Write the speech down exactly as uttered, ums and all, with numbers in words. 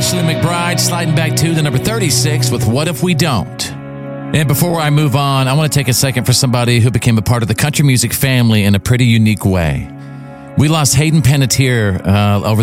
Ashley McBryde sliding back to the number thirty-six with What If We Don't? And before I move on, I want to take a second for somebody who became a part of the country music family in a pretty unique way. We lost Hayden Panettiere uh, over